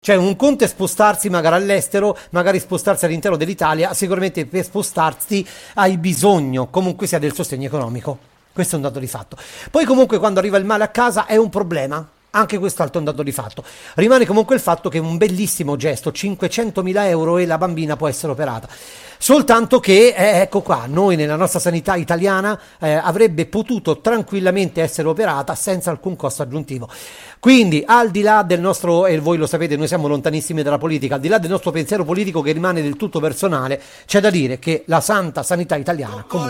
Cioè un conto è spostarsi magari all'estero, magari spostarsi all'interno dell'Italia, sicuramente per spostarsi hai bisogno comunque sia del sostegno economico. Questo è un dato di fatto. Poi comunque quando arriva il male a casa è un problema. Anche quest'altro è un dato di fatto. Rimane comunque il fatto che è un bellissimo gesto, 500.000 euro e la bambina può essere operata. Soltanto che, ecco qua, noi nella nostra sanità italiana avrebbe potuto tranquillamente essere operata senza alcun costo aggiuntivo. Quindi, al di là del nostro, e voi lo sapete, noi siamo lontanissimi dalla politica, al di là del nostro pensiero politico che rimane del tutto personale, c'è da dire che la santa sanità italiana comunque